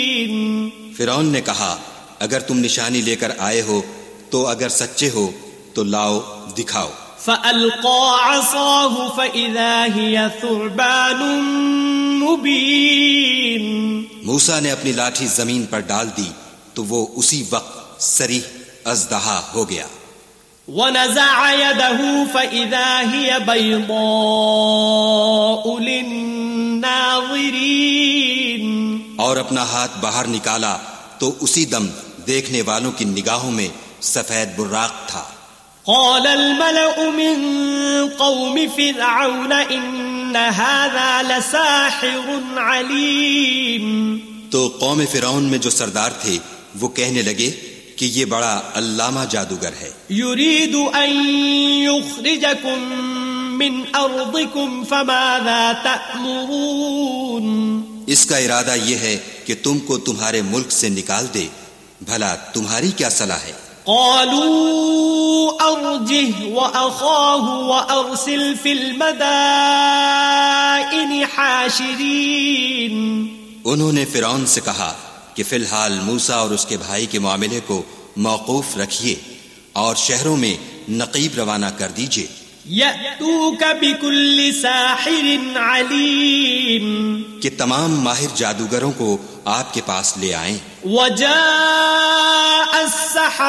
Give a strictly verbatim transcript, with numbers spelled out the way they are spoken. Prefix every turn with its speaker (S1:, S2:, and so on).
S1: فرعون نے کہا اگر تم نشانی لے کر آئے ہو تو اگر سچے ہو تو لاؤ دکھاؤ.
S2: فَأَلْقَى عَصَاهُ فَإِذَا هِيَ ثُعْبَانٌ مُبِينٌ.
S1: موسیٰ نے اپنی لاٹھی زمین پر ڈال دی تو وہ اسی وقت صریح اژدہا ہو گیا.
S2: وَنَزَعَ يَدَهُ فَإِذَا هِيَ بَيْضَاءُ لِلنَّاظِرِينَ.
S1: اور اپنا ہاتھ باہر نکالا تو اسی دم دیکھنے والوں کی نگاہوں میں سفید براق تھا.
S2: قال الملأ من قوم فرعون إن هذا لساحر عليم.
S1: تو قوم فرعون میں جو سردار تھے وہ کہنے لگے کہ یہ بڑا علامہ جادوگر ہے.
S2: يريد أن يخرجكم من أرضكم فماذا تأمرون.
S1: اس کا ارادہ یہ ہے کہ تم کو تمہارے ملک سے نکال دے، بھلا تمہاری کیا صلاح ہے؟
S2: قالوا أرجه وأخاه وأرسل في المدائن حاشرين.
S1: انہوں نے فرعون سے کہا کہ فی الحال موسیٰ اور اس کے بھائی کے معاملے کو موقوف رکھیے اور شہروں میں نقیب روانہ کر دیجیے.
S2: يأتوك بكل ساحر عليم.
S1: کہ تمام ماہر جادوگروں کو آپ کے پاس لے آئیں.
S2: وجاء السحرة